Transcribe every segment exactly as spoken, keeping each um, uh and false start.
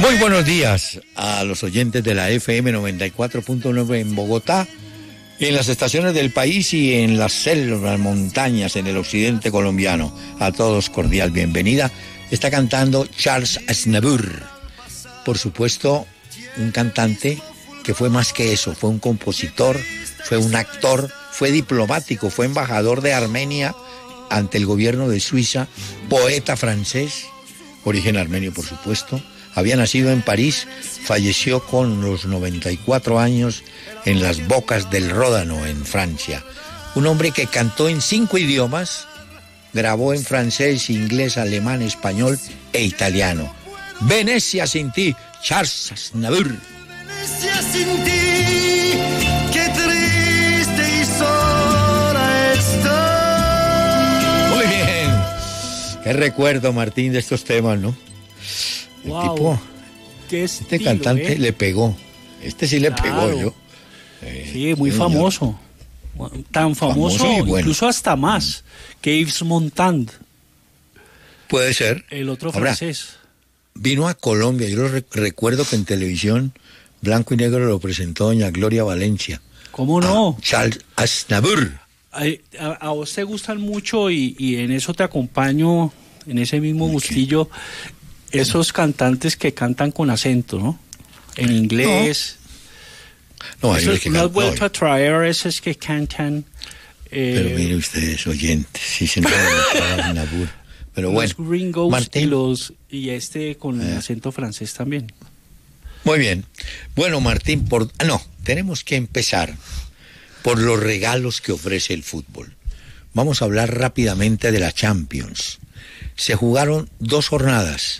Muy buenos días a los oyentes de la F M noventa y cuatro punto nueve en Bogotá, en las estaciones del país y en las selvas, montañas, en el occidente colombiano. A todos cordial bienvenida. Está cantando Charles Aznavour. Por supuesto, un cantante que fue más que eso, fue un compositor, fue un actor, fue diplomático, fue embajador de Armenia ante el gobierno de Suiza, poeta francés, origen armenio por supuesto. Había nacido en París, falleció con los noventa y cuatro años en las Bocas del Ródano, en Francia. Un hombre que cantó en cinco idiomas, grabó en francés, inglés, alemán, español e italiano. Venecia sin ti, Charles Aznavour. Venecia sin ti, qué triste y sola estoy. Muy bien. Qué recuerdo, Martín, de estos temas, ¿no? El wow, tipo, qué este estilo, cantante ¿eh? le pegó. Este sí le Claro. pegó yo. Eh, Sí, muy señor. famoso. Tan famoso, Famoso y bueno. incluso hasta más que Yves Montand, Puede ser. el otro Ahora, francés. vino a Colombia. Yo lo re- recuerdo que en televisión, blanco y negro, lo presentó doña Gloria Valencia. ¿Cómo no? A Charles Aznavour. Ay, A, a vos te gustan mucho y, y en eso te acompaño, en ese mismo gustillo, esos cantantes que cantan con acento, ¿no? En inglés. No, hay Eso, unos que ¿no has cantan- vuelto no, a traer esos que cantan? eh, Pero mire ustedes, oyentes, sí se entiende Charles Aznavour. Pero bueno, los gringos y Martín. los y este con el Eh. acento francés también. Muy bien. Bueno, Martín, por ah, no, tenemos que empezar por los regalos que ofrece el fútbol. Vamos a hablar rápidamente de la Champions. Se jugaron dos jornadas,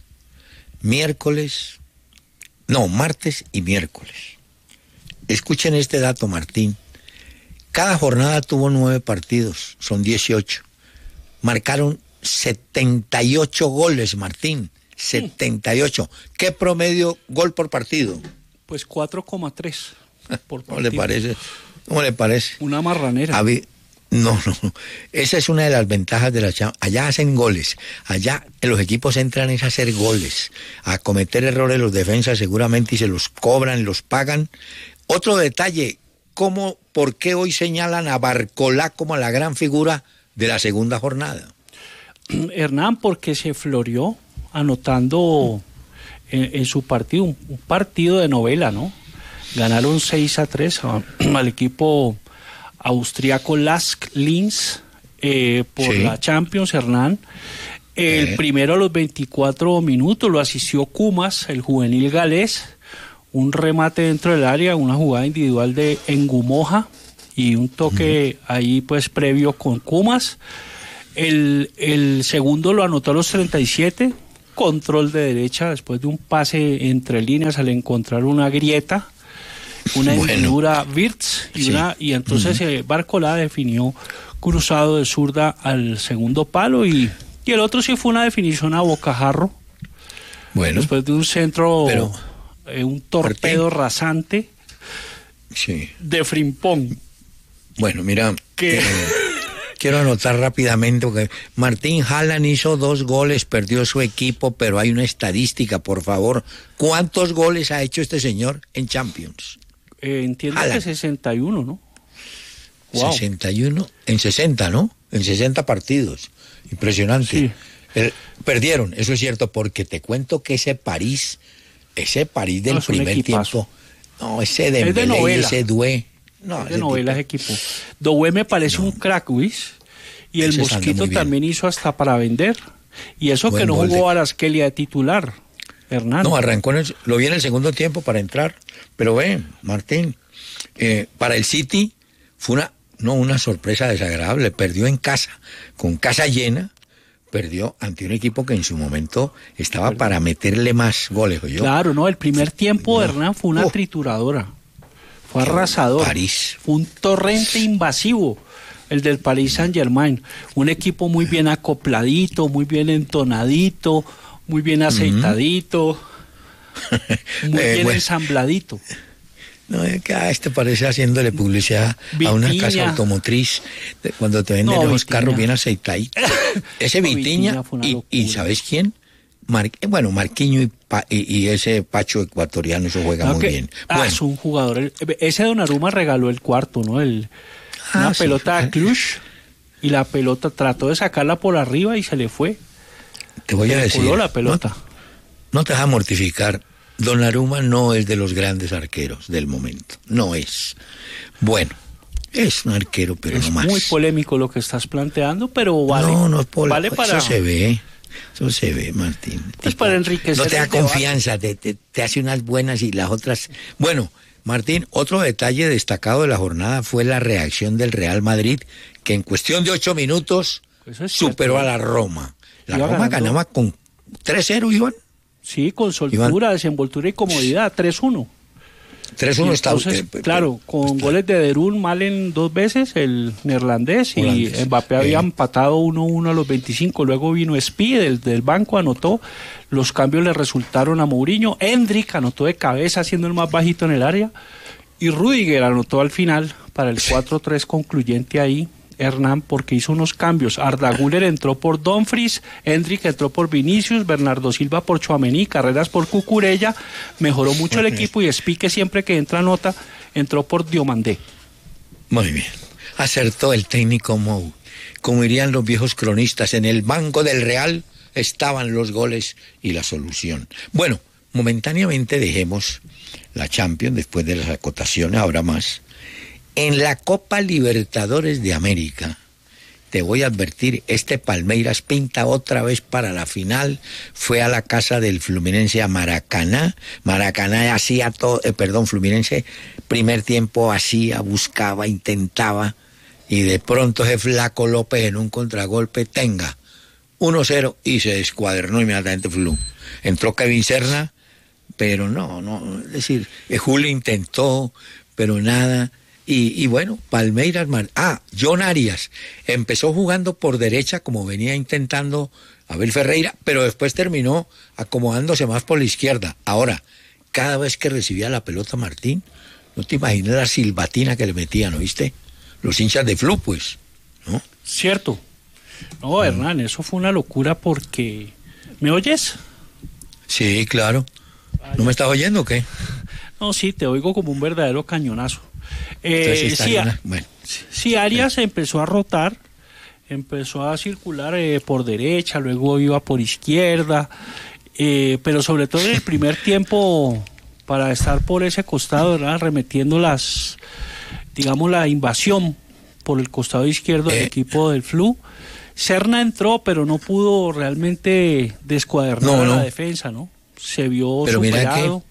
miércoles, no, martes y miércoles. Escuchen este dato, Martín. Cada jornada tuvo nueve partidos, son dieciocho. Marcaron setenta y ocho goles, Martín. setenta y ocho. ¿Qué promedio gol por partido? Pues cuatro coma tres por ¿Cómo le partido. parece? ¿Cómo le parece? Una marranera. Habi- No, no, no. Esa es una de las ventajas de la Champions. Allá hacen goles. Allá los equipos entran es a hacer goles, a cometer errores los defensas seguramente y se los cobran, los pagan. Otro detalle, ¿cómo, por qué hoy señalan a Barcolá como la gran figura de la segunda jornada? Hernán, porque se floreó anotando en, en su partido, un, un partido de novela, ¿no? Ganaron seis a tres a- al equipo austriaco Lask Linz eh, por Sí. la Champions, Hernán. El Eh. primero a los veinticuatro minutos lo asistió Kumas, el juvenil galés. Un remate dentro del área, una jugada individual de Engumoja y un toque ahí pues previo con Kumas. El, el segundo lo anotó a los treinta y siete, control de derecha después de un pase entre líneas al encontrar una grieta, una Bueno. hendidura Wirtz y, Sí. una, y entonces eh, Barcolá definió cruzado de zurda al segundo palo y, y el otro sí fue una definición a bocajarro Bueno, después de un centro, Pero, eh, un torpedo Martín. rasante sí. de Frimpong. Bueno, mira, Que- eh, quiero anotar rápidamente porque Martín Haaland hizo dos goles, perdió su equipo, pero hay una estadística, por favor. ¿Cuántos goles ha hecho este señor en Champions? Eh, entiendo Haaland. que sesenta y uno, ¿no? Wow. sesenta y uno, en sesenta, ¿no? En sesenta partidos. Impresionante. Sí. El- perdieron, eso es cierto, porque te cuento que ese París, ese París del No, es un primer equipazo. tiempo, no, ese Es de Dembélé y novela. ese Doué, no, Es de ese novela ese tipo- equipo. Doué me parece un crack, Luis. Y el Ese anda Mosquito muy bien. también hizo hasta para vender. Y eso Buen que no gol jugó de- a la Askelia de titular, Hernán. No, arrancó, en el- lo vi en el segundo tiempo para entrar. Pero ve, Martín, eh, para el City fue una, no, una sorpresa desagradable. Perdió en casa, con casa llena, perdió ante un equipo que en su momento estaba para meterle más goles. ¿oyó? Claro, no, el primer tiempo, No. Hernán, fue una Oh. trituradora. Fue arrasador. París. Fue un torrente invasivo, el del Paris Saint-Germain. Un equipo muy bien acopladito, muy bien entonadito, muy bien aceitadito, muy Eh, bien bueno. ensambladito. No, es que ah, este parece haciéndole publicidad a una Vitiña. casa automotriz de- cuando te venden No, esos Vitiña. carros bien aceitaditos. Ese No, Vitiña, Vitiña fue una y, y locura. ¿sabes quién? Mar, bueno, Marquinho y, pa, y, y ese Pacho ecuatoriano, eso juega Claro muy que- bien. Ah, Bueno, es un jugador. el- Ese Donnarumma regaló el cuarto, ¿no? El, una Ah, sí. pelota a Cluj y la pelota trató de sacarla por arriba y se le fue. te voy Se a le decir, coló la no, pelota. no te vas a mortificar. Donnarumma no es de los grandes arqueros del momento, no es. Bueno, es un arquero, pero es no más. muy polémico lo que estás planteando, pero vale. No, no es pole- vale para. Eso se ve, eso se ve, Martín. Pues para enriquecer No te da el debate. confianza, te, te, te hace unas buenas y las otras... Bueno, Martín, otro detalle destacado de la jornada fue la reacción del Real Madrid, que en cuestión de ocho minutos Eso es cierto, superó ¿eh? a la Roma. La Iba Roma ganando. ganaba con tres cero, Iván. Sí, con soltura, desenvoltura y comodidad, tres uno. tres uno está... Entonces, eh, claro, con está- goles de Derun, Malen dos veces, el neerlandés, Holandés. y Mbappé había Eh. empatado uno uno a los veinticinco, luego vino Spie del, del banco, anotó, los cambios le resultaron a Mourinho, Endrick anotó de cabeza siendo el más bajito en el área, y Rüdiger anotó al final para el cuatro tres concluyente ahí, Hernán, porque hizo unos cambios. Arda Güler entró por Dumfries, Endrick entró por Vinicius, Bernardo Silva por Tchouaméni, Carreras por Cucurella, mejoró mucho el equipo y Spie, que siempre que entra nota, entró por Diomandé. Muy bien. Acertó el técnico Mou. Como dirían los viejos cronistas, en el banco del Real estaban los goles y la solución. Bueno, momentáneamente dejemos la Champions después de las acotaciones, habrá más. En la Copa Libertadores de América, te voy a advertir, este Palmeiras pinta otra vez para la final, fue a la casa del Fluminense a Maracaná, Maracaná hacía todo, eh, perdón, Fluminense, primer tiempo hacía, buscaba, intentaba, y de pronto ese Flaco López en un contragolpe, tenga, uno cero, y se descuadernó inmediatamente Flu. Entró Kevin Serna, pero no, no, es decir, eh, Julio intentó, pero nada. Y, y bueno, Palmeiras, ah, John Arias empezó jugando por derecha como venía intentando Abel Ferreira, pero después terminó acomodándose más por la izquierda. Ahora, cada vez que recibía la pelota Martín, no te imaginas la silbatina que le metían, ¿no viste? Los hinchas de Flu, pues, ¿no? Cierto. No, Hernán, eso fue una locura porque... ¿Me oyes? Sí, claro. ¿No me estás oyendo o qué? No, sí, te oigo como un verdadero cañonazo. Entonces, Eh, está sí, bien, a- bueno. sí, Arias empezó a rotar, empezó a circular eh, por derecha, luego iba por izquierda, eh, pero sobre todo en el primer tiempo, para estar por ese costado, ¿verdad? Remetiendo las, digamos, la invasión por el costado izquierdo del Eh. equipo del Flu. Serna entró, pero no pudo realmente descuadernar No, a no. la defensa, ¿no? Se vio Pero mira superado.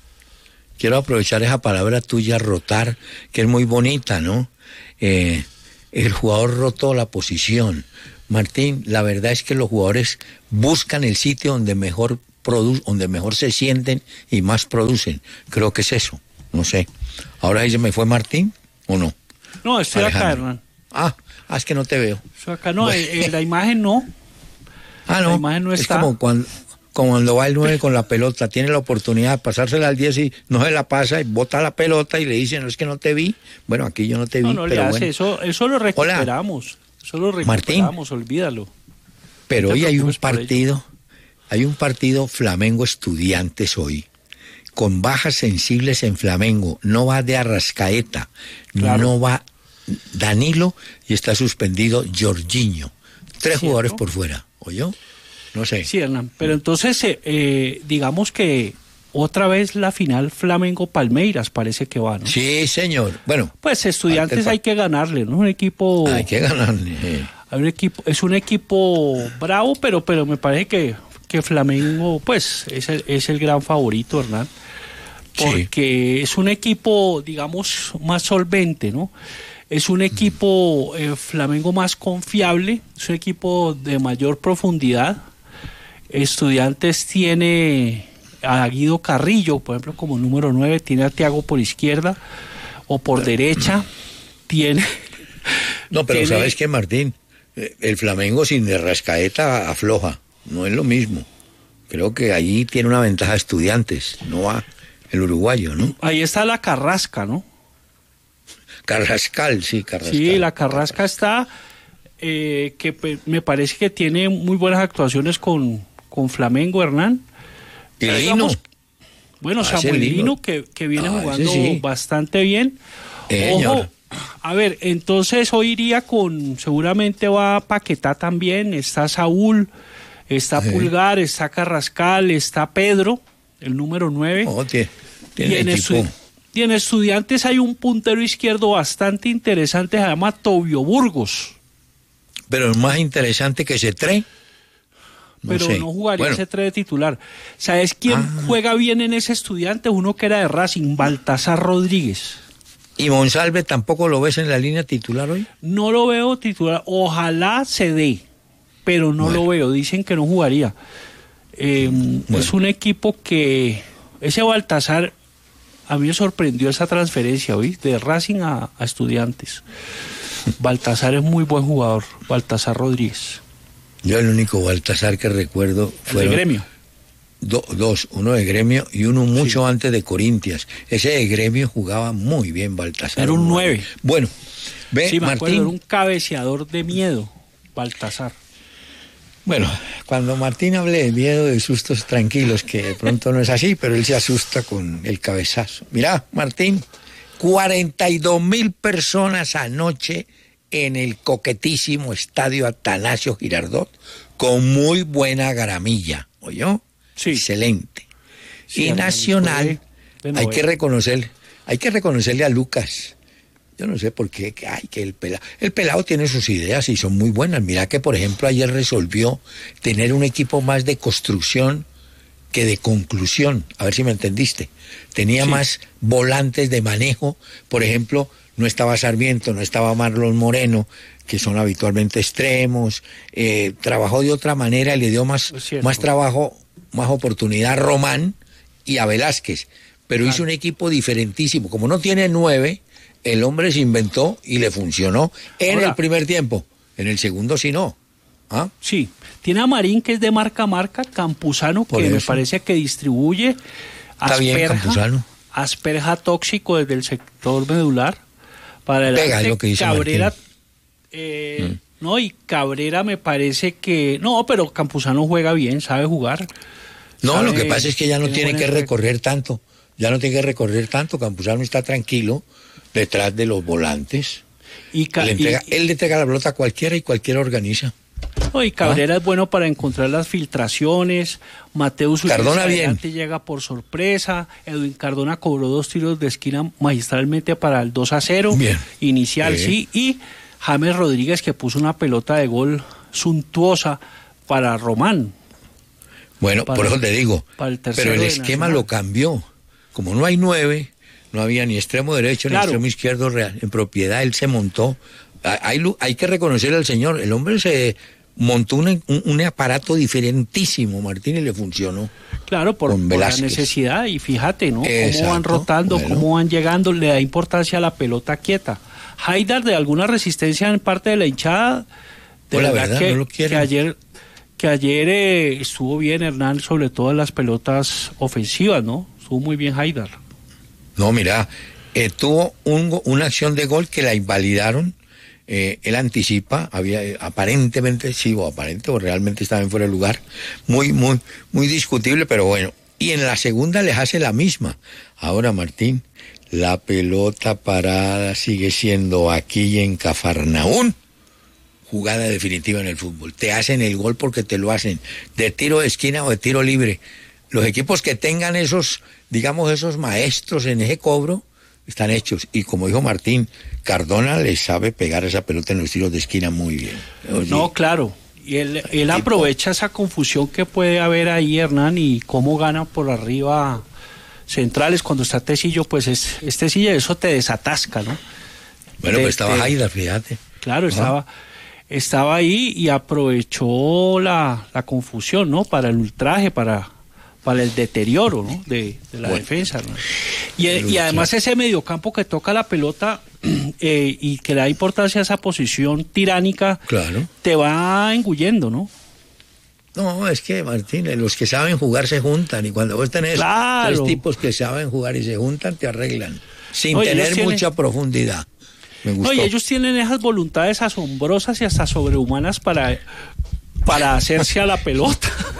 Quiero aprovechar esa palabra tuya, rotar, que es muy bonita, ¿no? Eh, el jugador rotó la posición. Martín, la verdad es que los jugadores buscan el sitio donde mejor produ donde mejor se sienten y más producen. Creo que es eso, no sé. Ahora ahí se me fue Martín, ¿o no? No, estoy acá, Alejandro. Hernán. Ah, ah, es que no te veo. Estoy acá, no, Bueno. eh, eh, la imagen no. Ah, no, La imagen no es está. como cuando, como cuando va el nueve con la pelota, tiene la oportunidad de pasársela al diez y no se la pasa y bota la pelota y le dice, no es que no te vi. Bueno, aquí yo no te vi, No, no le pero hace, bueno. eso, eso lo recuperamos. Eso lo Martín. recuperamos, olvídalo. Pero No te hoy hay un preocupes por ello. partido, hay un partido Flamengo Estudiantes hoy, con bajas sensibles en Flamengo. No va de Arrascaeta, Claro. no va Danilo y está suspendido Jorginho. Tres ¿Cierto? jugadores por fuera, ¿oyó? No sé. Sí, Hernán. Pero entonces, eh, eh, digamos que otra vez la final Flamengo-Palmeiras parece que va, ¿no? Sí, señor. Bueno, Pues Estudiantes Antes- hay que ganarle, ¿no? Un equipo... hay que ganarle. eh. Hay un equipo, es un equipo bravo, pero, pero me parece que, que Flamengo, pues, es el, es el gran favorito, Hernán. Sí. Porque es un equipo, digamos, más solvente, ¿no? Es un equipo eh, Flamengo más confiable, es un equipo de mayor profundidad. Estudiantes tiene a Guido Carrillo, por ejemplo, como número nueve, tiene a Thiago por izquierda o por derecha, tiene... No, pero tiene- ¿sabes qué, Martín? Eh, El Flamengo sin Arrascaeta afloja, no es lo mismo. Creo que ahí tiene una ventaja Estudiantes, no va el uruguayo, ¿no? Ahí está la Carrasca, ¿no? Carrascal, sí, Carrascal. Sí, la Carrasca está, eh, que pe- me parece que tiene muy buenas actuaciones con, con Flamengo, Hernán. Y Pero Lino. digamos, bueno, Ah, ese Samuel Lino. Lino, que, que viene Ah, ese jugando sí. bastante bien. Eh, Ojo, señora. a ver, entonces hoy iría con, seguramente va Paquetá también, está Saúl, está Sí. Pulgar, está Carrascal, está Pedro, el número nueve. Oh, tiene, y, tiene en equipo. estu- y en Estudiantes hay un puntero izquierdo bastante interesante, se llama Tobio Burgos, Pero es más interesante que ese tren. No pero sé. no jugaría Bueno, ese tres de titular. ¿Sabes quién Ah. juega bien en ese Estudiante? Uno que era de Racing, Baltasar Rodríguez. ¿Y Monsalve tampoco lo ves en la línea titular hoy? No lo veo titular, ojalá se dé, pero no Bueno. lo veo, dicen que no jugaría. Eh, Bueno. Es un equipo que, ese Baltasar, a mí me sorprendió esa transferencia, ¿oí? De Racing a, a Estudiantes. Baltasar es muy buen jugador, Baltasar Rodríguez. Yo el único Baltasar que recuerdo El fue de Gremio. dos, uno de Gremio y uno mucho antes de Corintias. Ese de Gremio jugaba muy bien Baltasar. Era un nueve. Bueno, ve Sí, me acuerdo, Martín. era un cabeceador de miedo, Baltasar. Bueno, cuando Martín hable de miedo, de sustos tranquilos, que de pronto no es así, pero él se asusta con el cabezazo. Mirá, Martín, cuarenta y dos mil personas anoche en el coquetísimo estadio Atanasio Girardot, con muy buena gramilla, ¿oyó? Sí. Excelente. Sí, y Hernán, Nacional, fue de hay novela. que reconocerle, hay que reconocerle a Lucas. Yo no sé por qué, que, ay, que el pelado, el pelado tiene sus ideas y son muy buenas. Mira que, por ejemplo, ayer resolvió tener un equipo más de construcción que de conclusión. A ver si me entendiste. Tenía Sí. más volantes de manejo. Por ejemplo, no estaba Sarmiento, no estaba Marlon Moreno, que son habitualmente extremos. Eh, trabajó de otra manera y le dio más, Es cierto. más trabajo, más oportunidad a Román y a Velázquez. Pero Claro. hizo un equipo diferentísimo. Como no tiene nueve, el hombre se inventó y le funcionó en Ahora- el primer tiempo. En el segundo sí no. ¿Ah? Sí, tiene a Marín, que es de marca a marca, Campuzano, Por que me eso. parece que distribuye, Está bien, Campuzano. asperja tóxico desde el sector medular para el Pega lo que dice Cabrera, Martín. eh, Mm. no, y Cabrera me parece que, no, pero Campuzano juega bien, sabe jugar. No, sabe- lo que pasa es que ya no tiene buen que entrega. recorrer tanto. Ya no tiene que recorrer tanto. Campuzano está tranquilo detrás de los volantes. Y, Ca- Le entrega- y- él le entrega la pelota a cualquiera y cualquiera organiza. no, y Cabrera es bueno para encontrar las filtraciones. Mateus Uribe Cardona bien. adelante llega por sorpresa. Edwin Cardona cobró dos tiros de esquina magistralmente para el dos a cero. Bien. Inicial, Sí. sí. Y James Rodríguez, que puso una pelota de gol suntuosa para Román. Bueno, Para- por eso te digo. para el tercero Pero el de esquema Nacional. lo cambió. Como no hay nueve, no había ni extremo derecho ni Claro. extremo izquierdo real. En propiedad él se montó. Hay, hay lu- hay que reconocerle al señor. El hombre se montó un, un- un aparato diferentísimo, Martín, y le funcionó. Claro, por, Con por la Velázquez. necesidad. Y fíjate, ¿no? Cómo Exacto, van rotando, bueno. cómo van llegando, le da importancia a la pelota quieta. Haidar, de alguna resistencia en parte de la hinchada, de Pues la verdad verdad, que, no lo quieren. que ayer, que ayer eh, estuvo bien Hernán, sobre todo en las pelotas ofensivas, ¿no? Estuvo muy bien Haidar. No, mira, eh, tuvo un go- una acción de gol que la invalidaron. Eh, él anticipa, había eh, aparentemente, sí, o aparente, o realmente estaba en fuera de lugar. Muy, muy, muy discutible, pero bueno. Y en la segunda les hace la misma. Ahora, Martín, la pelota parada sigue siendo aquí en Cafarnaún. Jugada definitiva en el fútbol. Te hacen el gol porque te lo hacen de tiro de esquina o de tiro libre. Los equipos que tengan esos, digamos, esos maestros en ese cobro, están hechos. Y como dijo Martín, Cardona le sabe pegar esa pelota en los tiros de esquina muy bien. Oye, No, claro. Y él, él Tipo- aprovecha esa confusión que puede haber ahí, Hernán, y cómo gana por arriba centrales cuando está Tecillo, pues es, es Tecillo, eso te desatasca, ¿no? bueno, te- pues estaba te- Haidar, fíjate. Claro, Ajá. estaba, estaba ahí y aprovechó la, la confusión, ¿no? Para el ultraje, para, para el deterioro, ¿no? De, de la Bueno. defensa, ¿no? Y, El y además ultraje. ese mediocampo que toca la pelota eh, y que le da importancia a esa posición tiránica, Claro. te va engullendo, ¿no? No, es que, Martín, los que saben jugar se juntan. Y cuando vos tenés Claro. tres tipos que saben jugar y se juntan, te arreglan. Sin Oye, ellos tener tienen- mucha profundidad. Me gustó. No, y ellos tienen esas voluntades asombrosas y hasta sobrehumanas para, para hacerse a la pelota.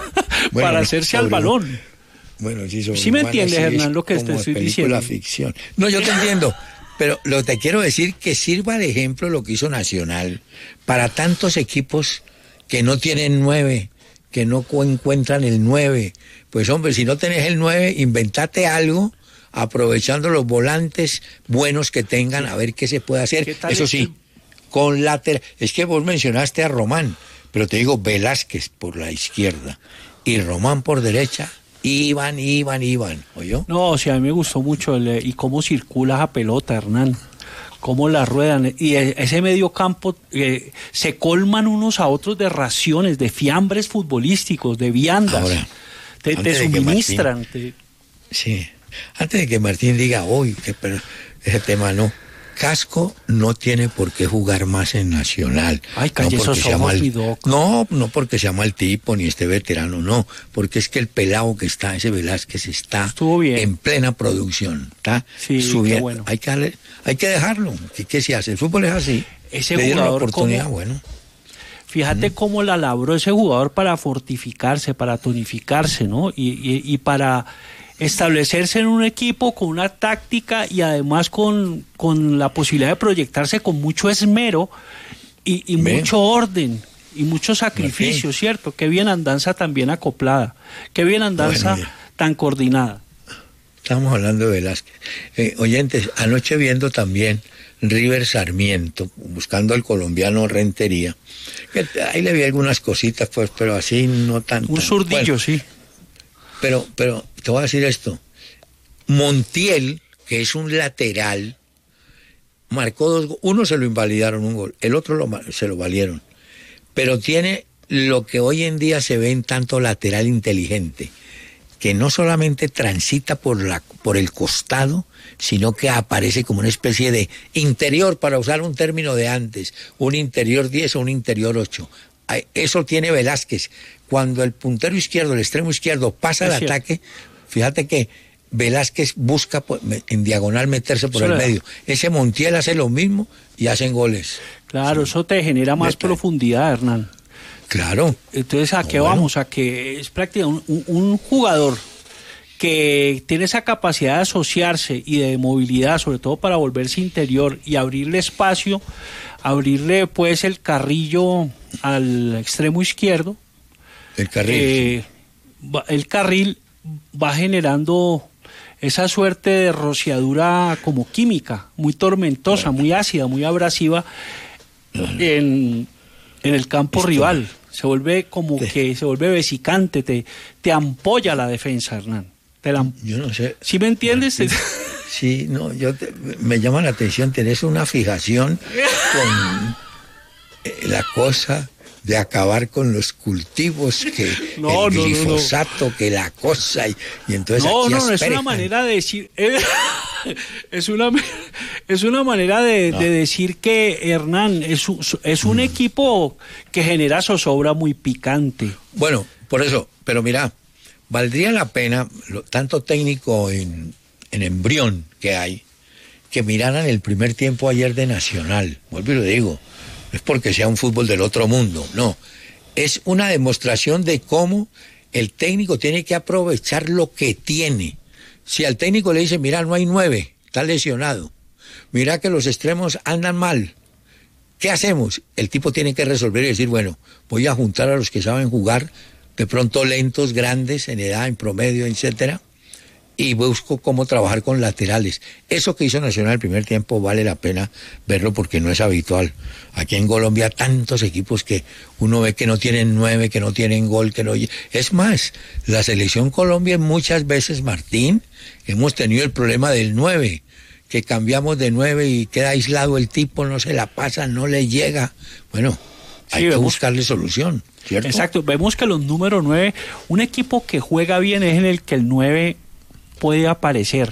Bueno, para no, hacerse sobre- al balón. Bueno, sí, sobre ¿Sí me humana, entiendes, sí, Hernán, es lo que te como estoy película diciendo? ficción. No, yo te entiendo, pero lo que te quiero decir que sirva de ejemplo lo que hizo Nacional para tantos equipos que no tienen nueve, que no co- encuentran el nueve. Pues hombre, si no tenés el nueve, inventate algo aprovechando los volantes buenos que tengan, a ver qué se puede hacer. ¿Qué tal Eso el- sí, con lateral. Es que vos mencionaste a Román, pero te digo Velázquez por la izquierda y Román por derecha. Iban, iban, iban, ¿oyó? No, o sea, a mí me gustó mucho el, eh, y cómo circula esa pelota, Hernán. Cómo la ruedan. Y e- ese medio campo eh, se colman unos a otros de raciones, de fiambres futbolísticos, de viandas. Ahora, te, te antes de que suministran. te- Sí. Antes de que Martín diga, uy, que pero ese tema no. Casco no tiene por qué jugar más en Nacional. Ay, calle no porque esos sea ojos, mal- mi doc. No, no porque sea mal tipo ni esté veterano, no. Porque es que el pelado que está, ese Velázquez, está Estuvo bien. en plena producción. ¿Está? Sí, subiendo. qué bueno. Hay que, darle- hay que dejarlo. ¿Qué, qué se hace? El fútbol es así. Ese Le dieron la jugador oportunidad, como- bueno. Fíjate cómo la labró ese jugador para fortificarse, para tonificarse, ¿no? Y, y, y para establecerse en un equipo con una táctica y además con, con la posibilidad de proyectarse con mucho esmero y, y Ve. mucho orden y mucho sacrificio, Martín. ¿cierto? Qué bien andanza tan bien acoplada, qué bien andanza Bueno, ya. tan coordinada. Estamos hablando de Velázquez. Eh, oyentes, anoche viendo también River Sarmiento, buscando al colombiano Rentería, que ahí le vi algunas cositas, pues, pero así no tanto. Un zurdillo, sí. Pero, pero te voy a decir esto. Montiel, que es un lateral, marcó dos go- uno se lo invalidaron un gol, el otro lo, ma- se lo valieron. Pero tiene lo que hoy en día se ve en tanto lateral inteligente, que no solamente transita por, la, por el costado, sino que aparece como una especie de interior, para usar un término de antes, un interior diez o un interior ocho. Ay, eso tiene Velázquez. Cuando el puntero izquierdo, el extremo izquierdo, pasa Es al cierto. ataque, fíjate que Velázquez busca por- me- en diagonal meterse por Eso el le da. medio. Ese Montiel hace lo mismo y hacen goles. Claro, eso te genera más Neta. profundidad, Hernán. Claro. Entonces, ¿a No, qué bueno. vamos? A que es prácticamente un, un- un jugador que tiene esa capacidad de asociarse y de movilidad, sobre todo para volverse interior y abrirle espacio, abrirle pues el carrillo al extremo izquierdo. El carril. eh, va- el carril va generando esa suerte de rociadura como química, muy tormentosa, muy ácida, muy abrasiva en, en el campo Esto- rival. Se vuelve como Sí. que se vuelve vesicante, te, te ampolla la defensa, Hernán. Te la, Yo no sé. ¿Sí me entiendes? Sí, no, yo te- me llama la atención, tenés una fijación con eh, la cosa de acabar con los cultivos, que No, el no, no, no. glifosato, que la cosa, y, y entonces No, aquí no, no, es asperejan. una manera de decir, eh, es una es una manera de, No. de decir que Hernán es un, es un equipo que genera zozobra muy picante. Bueno, por eso, pero mira, valdría la pena, lo, tanto técnico en, en embrión que hay, que miraran el primer tiempo ayer de Nacional. Vuelvo y lo digo, no es porque sea un fútbol del otro mundo, no. Es una demostración de cómo el técnico tiene que aprovechar lo que tiene. Si al técnico le dice, mira, no hay nueve, está lesionado, mira que los extremos andan mal, ¿qué hacemos? El tipo tiene que resolver y decir, bueno, voy a juntar a los que saben jugar, de pronto lentos, grandes, en edad, en promedio, etcétera, y busco cómo trabajar con laterales. Eso que hizo Nacional el primer tiempo vale la pena verlo porque no es habitual. Aquí en Colombia tantos equipos que uno ve que no tienen nueve, que no tienen gol, que no... Es más, la selección Colombia muchas veces, Martín, hemos tenido el problema del nueve, que cambiamos de nueve y queda aislado el tipo, no se la pasa, no le llega. Bueno, hay Sí, que vemos- buscarle solución, ¿cierto? Exacto, vemos que los números nueve, un equipo que juega bien es en el que el nueve puede aparecer.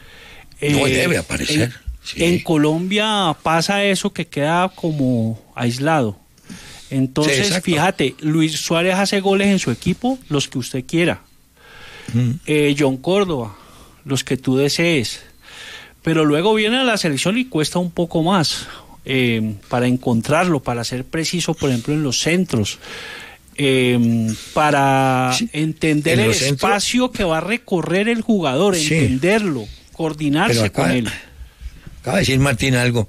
No, Eh, debe aparecer. En, Sí. en Colombia pasa eso que queda como aislado. Entonces, Sí, exacto. fíjate, Luis Suárez hace goles en su equipo, los que usted quiera. Mm. Eh, John Córdoba, los que tú desees. Pero luego viene a la selección y cuesta un poco más eh, para encontrarlo, para ser preciso, por ejemplo, en los centros. eh, para Sí, entender en el los centros- espacio que va a recorrer el jugador, Sí. entenderlo, coordinarse Pero acá- con él. Acaba de decir Martín algo.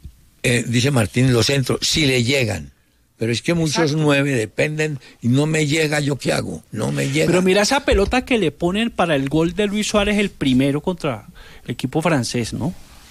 Eh, dice Martín, los centros, si le llegan. Pero es que muchos Exacto. nueve dependen y no me llega, ¿yo qué hago? No me llega. Pero mira esa pelota que le ponen para el gol de Luis Suárez, el primero contra el equipo francés, ¿no?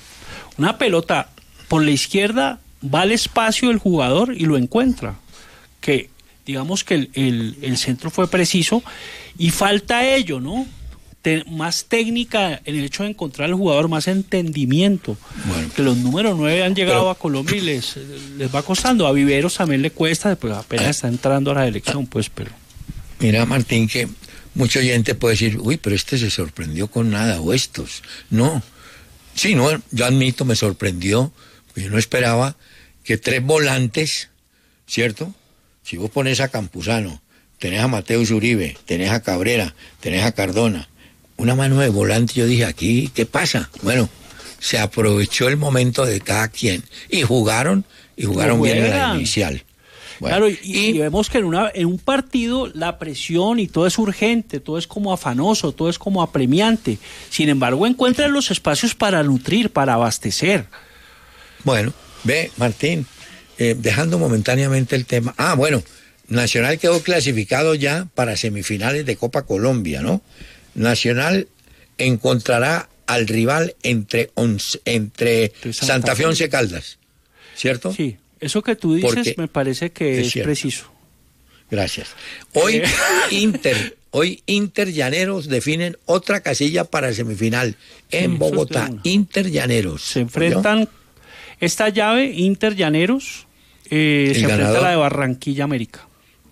Una pelota por la izquierda, va al espacio del jugador y lo encuentra. Que digamos que el, el, el centro fue preciso y falta ello, ¿no? Te, más técnica en el hecho de encontrar al jugador, más entendimiento. Bueno. Que los números nueve han llegado Pero- a Colombia y les, les va costando. A Viveros también le cuesta, pues apenas está entrando a la elección, pues, pero... Mira, Martín, que mucho oyente puede decir, uy, pero este se sorprendió con nada, o estos. No. Sí, no, yo admito, me sorprendió, porque yo no esperaba que tres volantes, ¿cierto? Si vos pones a Campuzano, tenés a Mateus Uribe, tenés a Cabrera, tenés a Cardona, una mano de volante, yo dije, aquí, ¿qué pasa? Bueno, se aprovechó el momento de cada quien, y jugaron, y jugaron bien en la juegan. inicial. Bueno, Claro, y, y vemos que en, una, en un partido la presión y todo es urgente, todo es como afanoso, todo es como apremiante. Sin embargo, encuentran los espacios para nutrir, para abastecer. Bueno, ve, Martín, eh, dejando momentáneamente el tema. Ah, bueno, Nacional quedó clasificado ya para semifinales de Copa Colombia, ¿no? Nacional encontrará al rival entre, once, entre De Santa Santa Fe Fe. Once Caldas, ¿cierto? Sí, eso que tú dices Porque me parece que es es, cierto. preciso. Gracias. Hoy Eh. Inter, hoy Inter Llaneros definen otra casilla para semifinal Sí, en eso es de Bogotá. una. Inter Llaneros. Se enfrentan esta llave, Inter Llaneros, eh, El se enfrenta ganador. a la de Barranquilla América.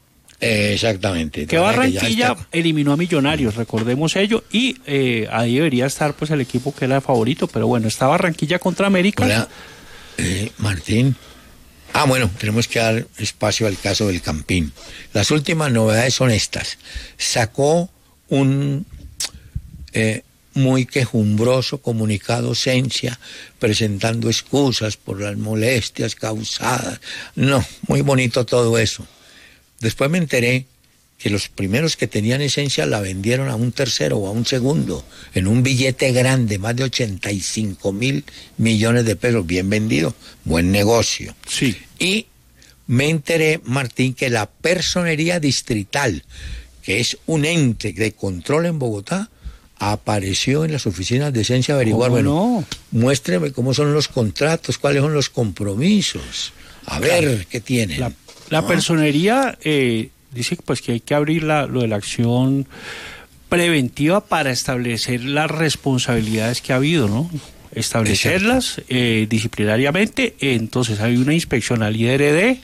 Eh, exactamente. Que De manera ya Barranquilla está- eliminó a Millonarios, recordemos ello, y eh, ahí debería estar pues el equipo que era favorito, pero bueno, está Barranquilla contra América. Hola, eh, Martín. Ah, bueno, tenemos que dar espacio al caso del Campín. Las últimas novedades son estas. Sacó un eh, muy quejumbroso comunicado Cencia presentando excusas por las molestias causadas. No, muy bonito todo eso. Después me enteré que los primeros que tenían esencia la vendieron a un tercero o a un segundo, en un billete grande, más de ochenta y cinco mil millones de pesos, bien vendido, buen negocio. Sí. Y me enteré, Martín, que la Personería Distrital, que es un ente de control en Bogotá, apareció en las oficinas de esencia a averiguar, ¿Cómo bueno, no? muéstreme cómo son los contratos, cuáles son los compromisos, a ver qué tienen. La, la ¿no? personería eh, dice pues que hay que abrir la, lo de la acción preventiva para establecer las responsabilidades que ha habido, ¿no? Establecerlas eh, disciplinariamente. Entonces hay una inspección al I R D,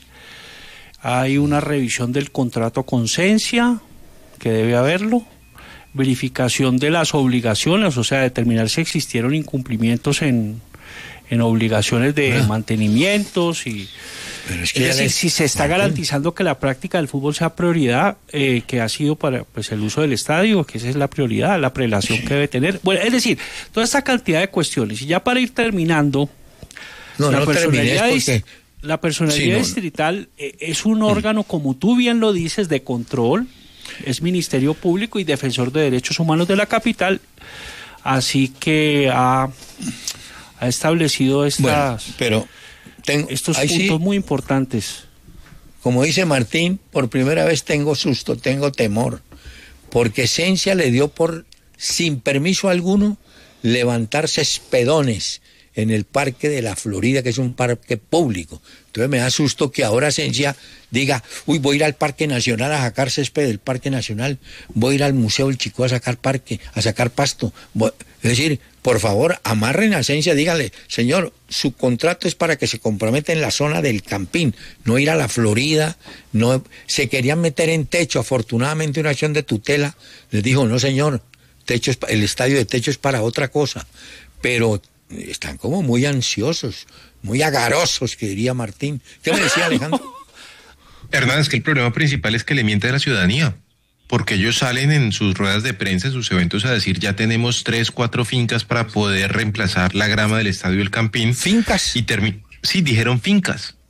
hay una revisión del contrato con Cencia, que debe haberlo, verificación de las obligaciones, o sea, determinar si existieron incumplimientos en, en obligaciones de Ah. mantenimientos y... Pero es Es que ya decir, les- si se está Martín, garantizando que la práctica del fútbol sea prioridad, eh, que ha sido para pues el uso del estadio, que esa es la prioridad, la prelación que debe tener. Bueno, es decir, toda esta cantidad de cuestiones. Y ya para ir terminando, No, la no personería, termines dis- porque... la personería Sí, no, no. distrital eh, es un órgano, como tú bien lo dices, de control, es Ministerio Público y Defensor de Derechos Humanos de la capital, así que ha, ha establecido estas, Bueno, pero tengo, estos ahí puntos sí, muy importantes. como dice Martín, por primera vez tengo susto, tengo temor, porque Cencia le dio por, sin permiso alguno, levantar cespedones en el Parque de la Florida, que es un parque público. Entonces me da susto que ahora Cencia diga, uy, voy a ir al Parque Nacional a sacar césped del Parque Nacional, voy a ir al Museo del Chicó a sacar parque, a sacar pasto. Voy- Es decir, por favor, amarren a Cencia, díganle, señor, su contrato es para que se comprometa en la zona del Campín, no ir a la Florida, no se querían meter en Techo, afortunadamente una acción de tutela les dijo, no señor, Techo es pa- el estadio de Techo es para otra cosa, pero están como muy ansiosos, muy agarosos, que diría Martín. ¿Qué me decía Alejandro? Hernán, es que el problema principal es que le miente a la ciudadanía, porque ellos salen en sus ruedas de prensa, en sus eventos a decir ya tenemos tres, cuatro fincas para poder reemplazar la grama del Estadio El Campín. Fincas. Y termi- sí, dijeron fincas,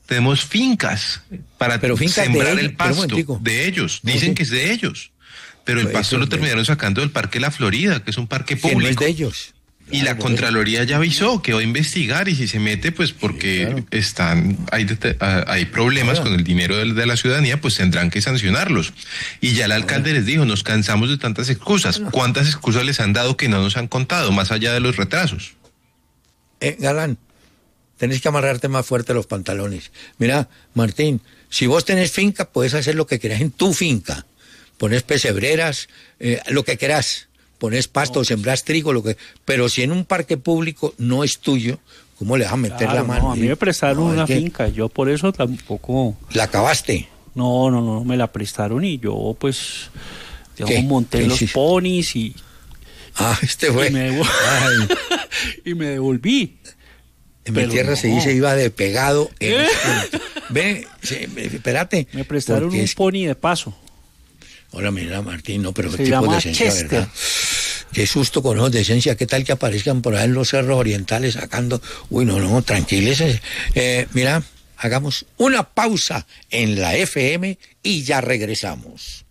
tenemos fincas para pero fincas sembrar de el ellos, pasto, de ellos, dicen no, sí. que es de ellos, pero el pues pasto lo terminaron sacando del Parque La Florida, que es un parque público. Que no es de ellos. Y la Contraloría ya avisó que va a investigar y si se mete, pues porque sí, claro. están hay, hay problemas claro. con el dinero de, de la ciudadanía, pues tendrán que sancionarlos. Y ya el alcalde les dijo, nos cansamos de tantas excusas. ¿Cuántas excusas les han dado que no nos han contado, más allá de los retrasos? Eh, Galán, tenés que amarrarte más fuerte los pantalones. Mira, Martín, si vos tenés finca, puedes hacer lo que querás en tu finca. Pones pesebreras, eh, lo que querás. Pones pasto, no, sembrás trigo, lo que, pero si en un parque público no es tuyo, ¿cómo le vas a meter claro, la mano? No, a mí me prestaron no, una finca, yo por eso tampoco... ¿La acabaste? No, no, no, me la prestaron y yo pues, digamos, monté los ponis y... Ah, este fue. Y me, devol... y me devolví. En mi tierra no. se dice iba de pegado. En... Ve, sí, espérate. Me prestaron un es... pony de paso. Hola, mira, Martín, no, pero se qué tipo llama de esencia, Chester. ¿verdad? Qué susto con ojos de esencia, qué tal que aparezcan por ahí en los cerros orientales sacando... Uy, no, no, tranquiles. Eh, mira, hagamos una pausa en la F M y ya regresamos.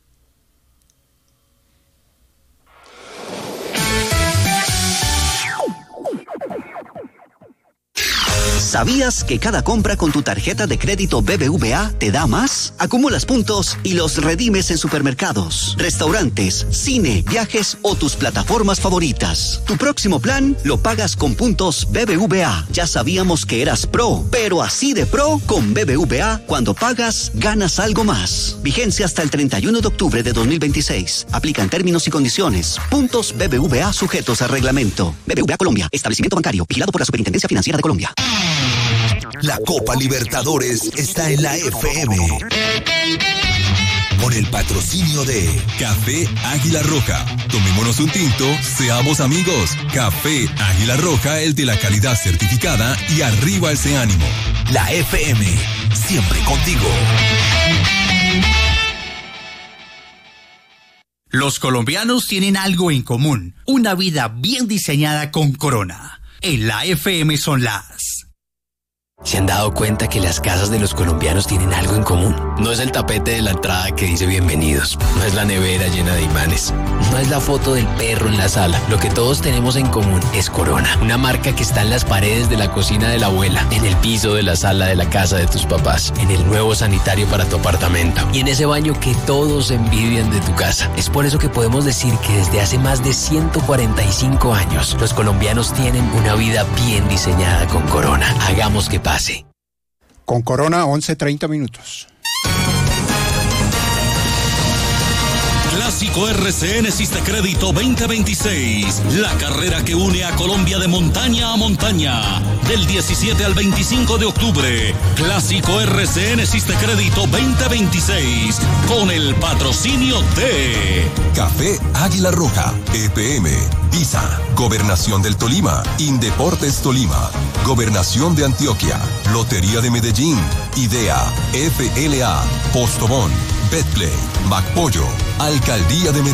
¿Sabías que cada compra con tu tarjeta de crédito B B V A te da más? Acumulas puntos y los redimes en supermercados, restaurantes, cine, viajes o tus plataformas favoritas. Tu próximo plan lo pagas con puntos B B V A. Ya sabíamos que eras pro, pero así de pro con B B V A, cuando pagas, ganas algo más. Vigencia hasta el treinta y uno de octubre de dos mil veintiséis. Aplican términos y condiciones. Puntos B B V A sujetos a reglamento. B B V A Colombia, establecimiento bancario, vigilado por la Superintendencia Financiera de Colombia. La Copa Libertadores está en la F M. Con el patrocinio de Café Águila Roja. Tomémonos un tinto, seamos amigos. Café Águila Roja, el de la calidad certificada, y arriba ese ánimo. La F M, siempre contigo. Los colombianos tienen algo en común, una vida bien diseñada con Corona. En la F M son las... ¿Se han dado cuenta que las casas de los colombianos tienen algo en común? No es el tapete de la entrada que dice bienvenidos, no es la nevera llena de imanes, no es la foto del perro en la sala. Lo que todos tenemos en común es Corona, una marca que está en las paredes de la cocina de la abuela, en el piso de la sala de la casa de tus papás, en el nuevo sanitario para tu apartamento y en ese baño que todos envidian de tu casa. Es por eso que podemos decir que desde hace más de ciento cuarenta y cinco años, los colombianos tienen una vida bien diseñada con Corona. Hagamos que pase. Con Corona, once treinta minutos. Clásico R C N Sistecrédito veinte veintiséis, la carrera que une a Colombia de montaña a montaña, del diecisiete al veinticinco de octubre. Clásico R C N Sistecrédito veinte veintiséis, con el patrocinio de Café Águila Roja, E P M, Visa, Gobernación del Tolima, Indeportes Tolima, Gobernación de Antioquia, Lotería de Medellín, Idea, F L A, Postobón, Betplay, MacPollo, Alcaldía de Medellín.